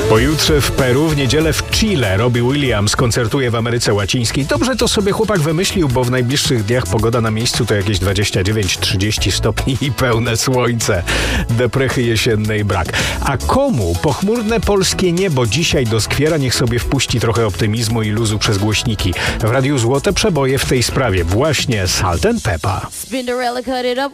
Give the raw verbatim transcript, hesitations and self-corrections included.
Pojutrze w Peru, w niedzielę w Chile Robbie Williams koncertuje w Ameryce Łacińskiej. Dobrze to sobie chłopak wymyślił, bo w najbliższych dniach pogoda na miejscu to jakieś dwadzieścia dziewięć trzydzieści stopni i pełne słońce. Deprechy jesiennej brak. A komu pochmurne polskie niebo dzisiaj doskwiera, niech sobie wpuści trochę optymizmu i luzu przez głośniki. W Radiu Złote Przeboje w tej sprawie właśnie Salt and Pepper.